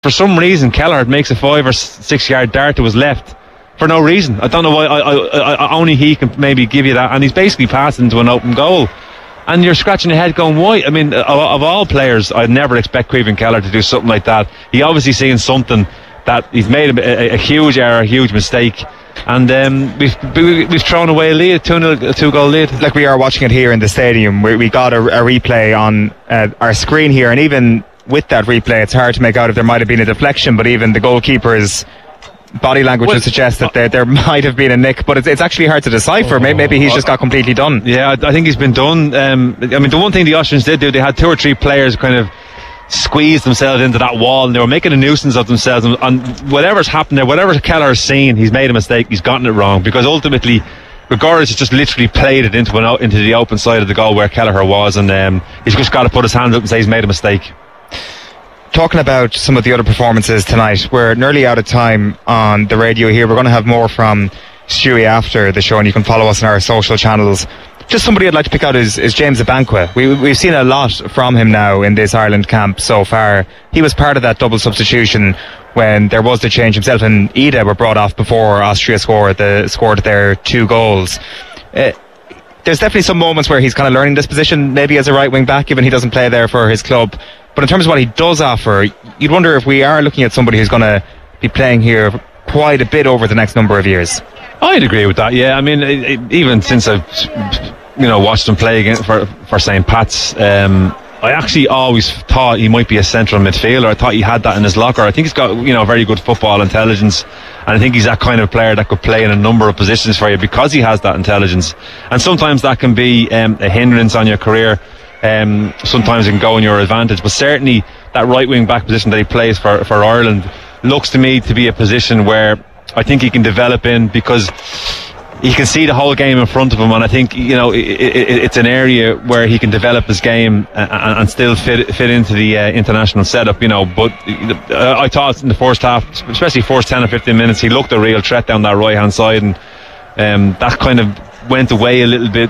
for some reason Kelleher makes a 5 or 6 yard dart to his left for no reason. I don't know why. Only he can maybe give you that, and he's basically passed into an open goal. And you're scratching your head going, why? I mean, of all players, I'd never expect Caoimhín Kelleher to do something like that. He obviously seen something that he's made a huge error, a huge mistake. And we've thrown away a lead, a 2-goal lead. Like, we are watching it here in the stadium. We got a replay on our screen here, and even with that replay, it's hard to make out if there might have been a deflection, but even the goalkeeper's body language would suggest that there might have been a nick, but it's actually hard to decipher. Maybe he's just got completely done. Yeah, I think he's been done. I mean, the one thing the Austrians did do, they had 2 or 3 players kind of squeeze themselves into that wall, and they were making a nuisance of themselves, and whatever's happened there, whatever Kelleher's seen, he's made a mistake, he's gotten it wrong, because ultimately Gregorius has just literally played it into the open side of the goal where Kelleher was, and he's just got to put his hand up and say he's made a mistake. Talking about some of the other performances tonight, we're nearly out of time on the radio here. We're going to have more from Stewie after the show, and you can follow us on our social channels. Just somebody I'd like to pick out is James Abankwah. We've seen a lot from him now in this Ireland camp so far. He was part of that double substitution when there was the change. Himself and Ida were brought off before Austria scored their 2 goals. There's definitely some moments where he's kind of learning this position, maybe as a right wing back, given he doesn't play there for his club. But in terms of what he does offer, you'd wonder if we are looking at somebody who's going to be playing here quite a bit over the next number of years. I'd agree with that, yeah. I mean, even since I've watched him play again for St. Pat's, I actually always thought he might be a central midfielder. I thought he had that in his locker. I think he's got very good football intelligence, and I think he's that kind of player that could play in a number of positions for you because he has that intelligence. And sometimes that can be a hindrance on your career. Sometimes it can go in your advantage, but certainly that right wing back position that he plays for Ireland looks to me to be a position where I think he can develop in, because he can see the whole game in front of him, and I think it's an area where he can develop his game and still fit into the international setup. But I thought in the first half, especially first 10 or 15 minutes, he looked a real threat down that right hand side, and that kind of went away a little bit.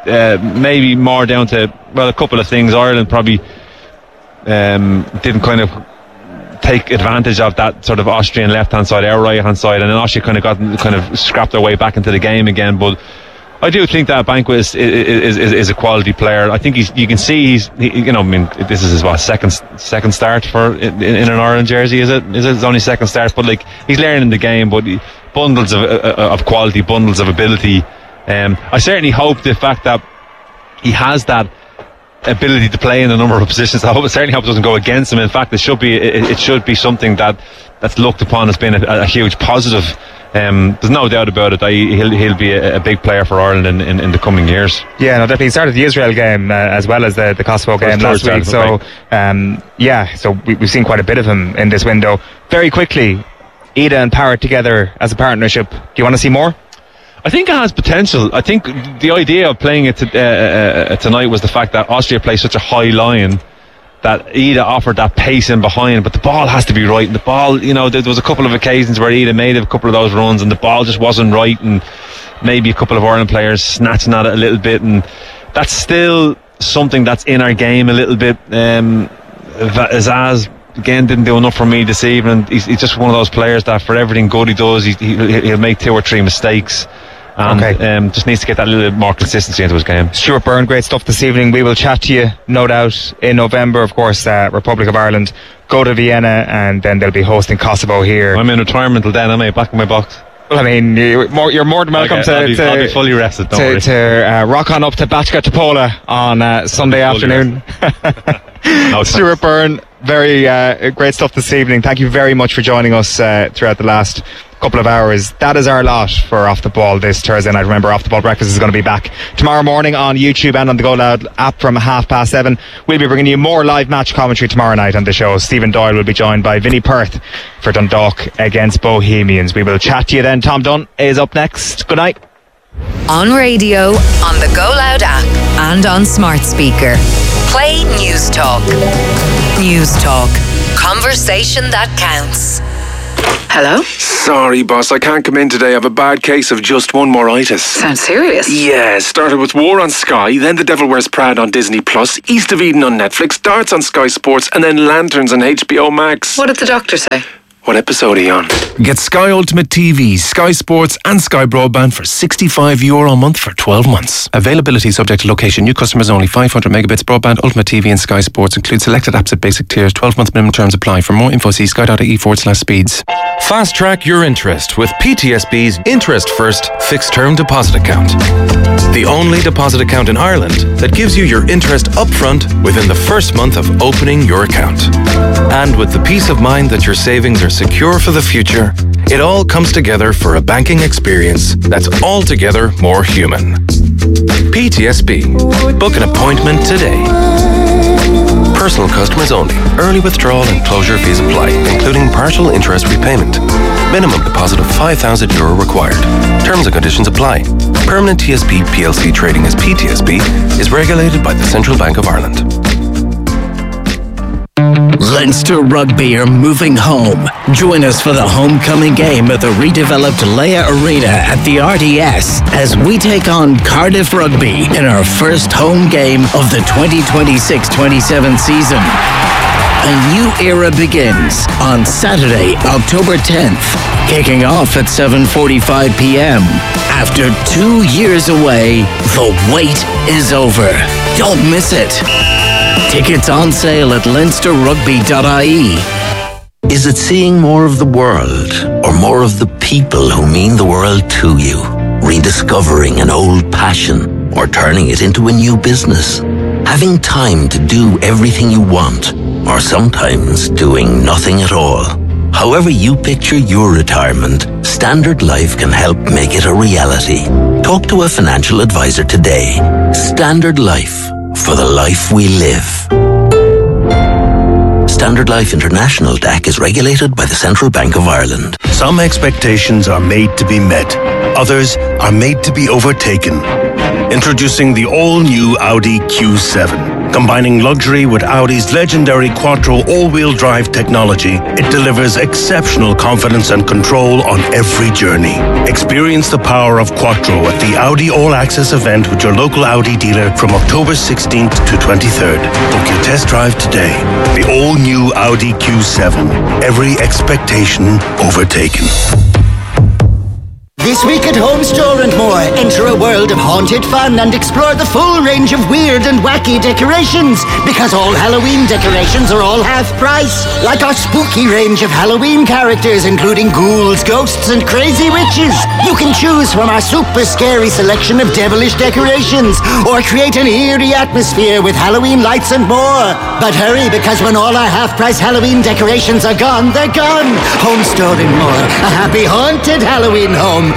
Maybe more down to a couple of things. Ireland probably didn't kind of take advantage of that sort of Austrian left hand side, our right hand side, and then Austria kind of scrapped their way back into the game again. But I do think that Abankwah is a quality player. I think you can see this is his second start for in an Ireland jersey. Is it his only second start? But he's learning the game, but bundles of quality, bundles of ability. I certainly hope the fact that he has that ability to play in a number of positions, I certainly hope it doesn't go against him. In fact, it should be something that's looked upon as being a huge positive. There's no doubt about it. He'll be a big player for Ireland in the coming years. Yeah, no, definitely. He started the Israel game as well as the Kosovo game last week. So so we've seen quite a bit of him in this window. Very quickly, Ida and Parrott together as a partnership. Do you want to see more? I think it has potential. I think the idea of playing it tonight was the fact that Austria plays such a high line that Ida offered that pace in behind, but the ball has to be right. And the ball, there was a couple of occasions where Ida made a couple of those runs and the ball just wasn't right, and maybe a couple of Ireland players snatching at it a little bit, and that's still something that's in our game a little bit. Azaz again didn't do enough for me this evening. He's just one of those players that for everything good he does, he'll make 2 or 3 mistakes. And just needs to get that little bit more consistency into his game. Stuart Byrne, great stuff this evening. We will chat to you, no doubt, in November. Of course, Republic of Ireland go to Vienna, and then they'll be hosting Kosovo here. I'm in retirement till then, am I? Back in my box. Well, I mean, you're more than welcome I'll be fully rested, to rock on up to Bachka Topola on Sunday afternoon. No, Stuart Byrne, very great stuff this evening. Thank you very much for joining us throughout the last couple of hours. That is our lot for Off the Ball this Thursday night. Remember, Off the Ball Breakfast is going to be back tomorrow morning on YouTube and on the Go Loud app from 7:30. We'll be bringing you more live match commentary tomorrow night on the show. Stephen Doyle will be joined by Vinnie Perth for Dundalk against Bohemians. We will chat to you then. Tom Dunn is up next. Good night. On radio, on the Go Loud app, and on smart speaker. Play News Talk. News Talk. Conversation that counts. Hello? Sorry, boss, I can't come in today. I have a bad case of just one moritis. Sounds serious. Yeah, started with War on Sky, then The Devil Wears Prada on Disney Plus, East of Eden on Netflix, Darts on Sky Sports, and then Lanterns on HBO Max. What did the doctor say? What episode are you on? Get Sky Ultimate TV, Sky Sports and Sky Broadband for €65 a month for 12 months. Availability subject to location. New customers only. 500 megabits broadband, Ultimate TV and Sky Sports. Include selected apps at basic tiers. 12-month minimum terms apply. For more info, see sky.ie/speeds. Fast track your interest with PTSB's Interest First Fixed Term Deposit Account. The only deposit account in Ireland that gives you your interest upfront within the first month of opening your account. And with the peace of mind that your savings are secure for the future, it all comes together for a banking experience that's altogether more human. PTSB. Book an appointment today. Personal customers only. Early withdrawal and closure fees apply, including partial interest repayment. Minimum deposit of €5,000 required. Terms and conditions apply. Permanent TSB PLC trading as PTSB is regulated by the Central Bank of Ireland. Leinster Rugby are moving home. Join us for the homecoming game at the redeveloped Leia Arena at the RDS as we take on Cardiff Rugby in our first home game of the 2026-27 season. A new era begins on Saturday, October 10th, kicking off at 7:45 p.m. After 2 years away, the wait is over. Don't miss it. Tickets on sale at leinsterrugby.ie. Is it seeing more of the world or more of the people who mean the world to you? Rediscovering an old passion or turning it into a new business? Having time to do everything you want or sometimes doing nothing at all? However you picture your retirement, Standard Life can help make it a reality. Talk to a financial advisor today. Standard Life. For the life we live. Standard Life International DAC is regulated by the Central Bank of Ireland. Some expectations are made to be met. Others are made to be overtaken. Introducing the all-new Audi Q7. Combining luxury with Audi's legendary Quattro all-wheel drive technology, it delivers exceptional confidence and control on every journey. Experience the power of Quattro at the Audi All-Access event with your local Audi dealer from October 16th to 23rd. Book your test drive today. The all-new Audi Q7. Every expectation overtaken. This week at Home Store and More, enter a world of haunted fun and explore the full range of weird and wacky decorations. Because all Halloween decorations are all half price. Like our spooky range of Halloween characters, including ghouls, ghosts, and crazy witches. You can choose from our super scary selection of devilish decorations, or create an eerie atmosphere with Halloween lights and more. But hurry, because when all our half-price Halloween decorations are gone, they're gone. Home Store and More, a happy haunted Halloween home.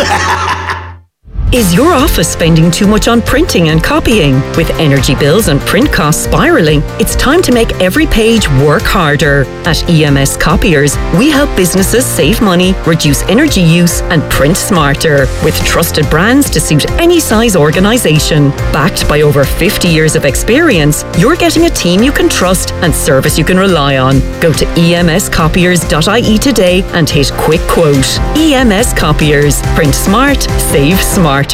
Is your office spending too much on printing and copying? With energy bills and print costs spiralling, it's time to make every page work harder. At EMS Copiers, we help businesses save money, reduce energy use, and print smarter. With trusted brands to suit any size organisation. Backed by over 50 years of experience, you're getting a team you can trust and service you can rely on. Go to emscopiers.ie today and hit quick quote. EMS Copiers. Print smart, save smarter.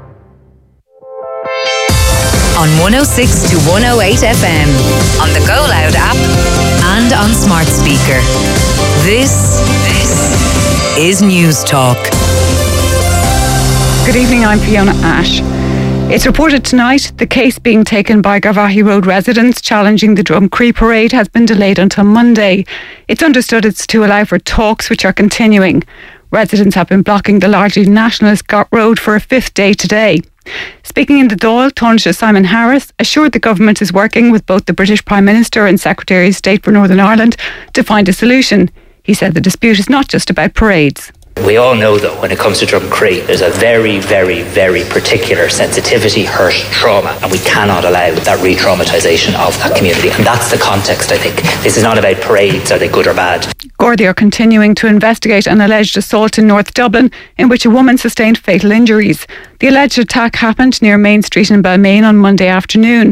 On 106 to 108 FM, on the Go Loud app, and on smart speaker. This is News Talk. Good evening, I'm Fiona Ash. It's reported tonight the case being taken by Garvaghey Road residents challenging the Drumcree parade has been delayed until Monday. It's understood it's to allow for talks which are continuing. Residents have been blocking the largely nationalist Gort Road for a fifth day today. Speaking in the Dáil, Taoiseach Simon Harris assured the government is working with both the British Prime Minister and Secretary of State for Northern Ireland to find a solution. He said the dispute is not just about parades. We all know, though, when it comes to Drumcree, there's a very, very, very particular sensitivity, hurt, trauma, and we cannot allow that re-traumatisation of that community. And that's the context, I think. This is not about parades, are they good or bad. Gardaí are continuing to investigate an alleged assault in North Dublin in which a woman sustained fatal injuries. The alleged attack happened near Main Street in Balmain on Monday afternoon.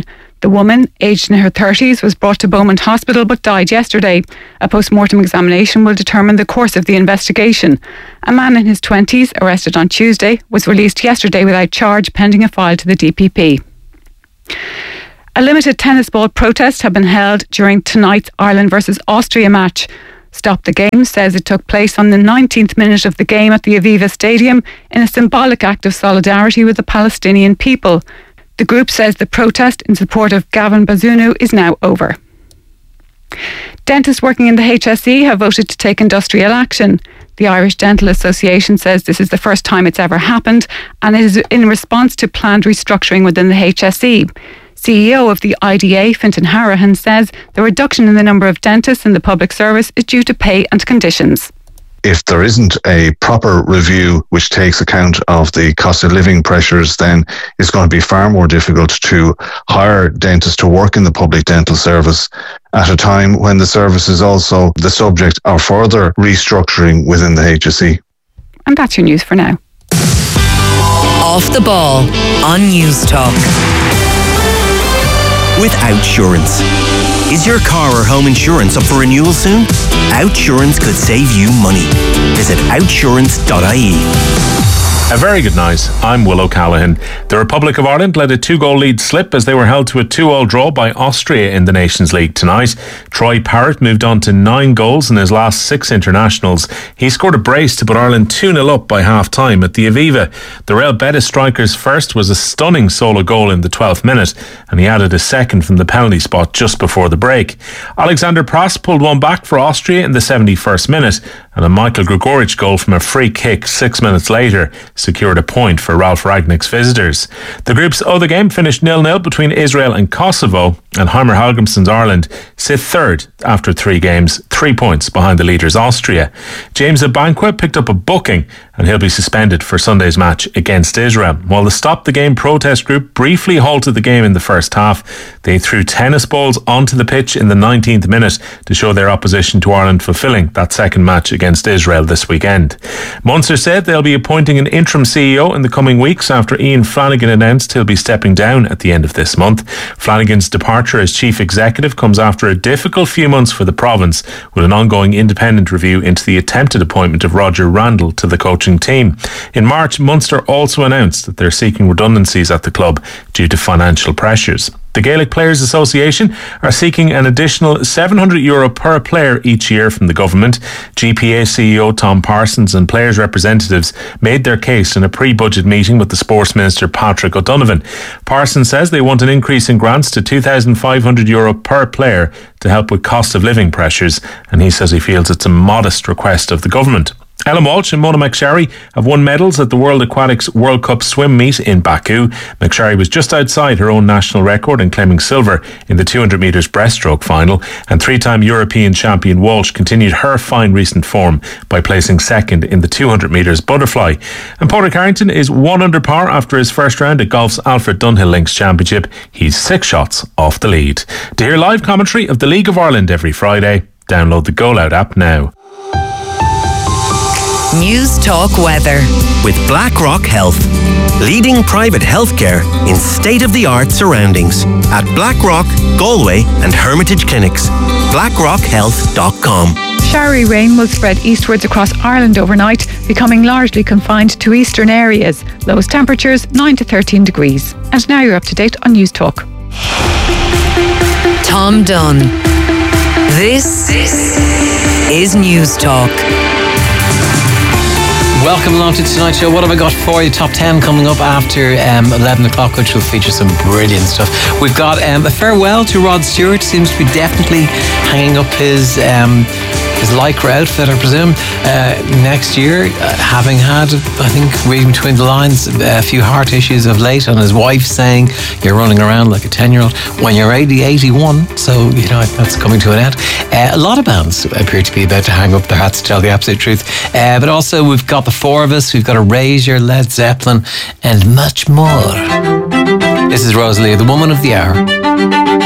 The woman, aged in her 30s, was brought to Beaumont Hospital but died yesterday. A post-mortem examination will determine the course of the investigation. A man in his 20s, arrested on Tuesday, was released yesterday without charge pending a file to the DPP. A limited tennis ball protest have been held during tonight's Ireland versus Austria match. Stop the Game says it took place on the 19th minute of the game at the Aviva Stadium in a symbolic act of solidarity with the Palestinian people. The group says the protest in support of Gavin Bazunu is now over. Dentists working in the HSE have voted to take industrial action. The Irish Dental Association says this is the first time it's ever happened and it is in response to planned restructuring within the HSE. CEO of the IDA, Fintan Harahan, says the reduction in the number of dentists in the public service is due to pay and conditions. If there isn't a proper review which takes account of the cost of living pressures, then it's going to be far more difficult to hire dentists to work in the public dental service at a time when the service is also the subject of further restructuring within the HSE. And that's your news for now. Off the Ball on News Talk. With Outsurance. Is your car or home insurance up for renewal soon? Outsurance could save you money. Visit outsurance.ie. A very good night. I'm Will O'Callaghan. The Republic of Ireland let a 2-goal lead slip as they were held to a 2-2 draw by Austria in the Nations League tonight. Troy Parrott moved on to 9 goals in his last 6 internationals. He scored a brace to put Ireland 2-0 up by half-time at the Aviva. The Real Betis striker's first was a stunning solo goal in the 12th minute, and he added a second from the penalty spot just before the break. Alexander Prost pulled one back for Austria in the 71st minute, and a Michael Grigoric goal from a free kick 6 minutes later secured a point for Ralph Ragnick's visitors. The group's other game finished 0-0 between Israel and Kosovo, and Heimer Hallgrimsson's Ireland sit third after 3 games, 3 points behind the leaders Austria. James Abankwah picked up a booking and he'll be suspended for Sunday's match against Israel. While the Stop the Game protest group briefly halted the game in the first half, they threw tennis balls onto the pitch in the 19th minute to show their opposition to Ireland fulfilling that second match against Israel this weekend. Munster said they'll be appointing an interim CEO in the coming weeks after Ian Flanagan announced he'll be stepping down at the end of this month. Flanagan's departure as chief executive comes after a difficult few months for the province, with an ongoing independent review into the attempted appointment of Roger Randall to the coaching team. In March, Munster also announced that they're seeking redundancies at the club due to financial pressures. The Gaelic Players Association are seeking an additional €700 per player each year from the government. GPA CEO Tom Parsons and players' representatives made their case in a pre-budget meeting with the Sports Minister Patrick O'Donovan. Parsons says they want an increase in grants to €2,500 per player to help with cost of living pressures, and he says he feels it's a modest request of the government. Ellen Walsh and Mona McSharry have won medals at the World Aquatics World Cup swim meet in Baku. McSharry was just outside her own national record in claiming silver in the 200 metres breaststroke final, and 3-time European champion Walsh continued her fine recent form by placing second in the 200 metres butterfly. And Padraig Harrington is 1 under par after his first round at golf's Alfred Dunhill Links Championship. He's 6 shots off the lead. To hear live commentary of the League of Ireland every Friday, download the Go Loud app now. News Talk Weather. With BlackRock Health. Leading private healthcare in state-of-the-art surroundings. At BlackRock, Galway and Hermitage Clinics. BlackRockHealth.com. Showery rain will spread eastwards across Ireland overnight, becoming largely confined to eastern areas. Lowest temperatures 9 to 13 degrees. And now you're up to date on News Talk. Tom Dunn. This is News Talk. Welcome along to tonight's show. What have I got for you? Top 10 coming up after 11 o'clock, which will feature some brilliant stuff. We've got a farewell to Rod Stewart. Seems to be definitely hanging up his Lycra outfit, I presume, next year, having had, I think, reading between the lines, a few heart issues of late, and his wife saying you're running around like a 10-year-old when you're 81, so that's coming to an end. A lot of bands appear to be about to hang up their hats, to tell the absolute truth, but also we've got the Four of Us, we've got Erasure, Led Zeppelin, and much more. This is Rosalie, the woman of the hour.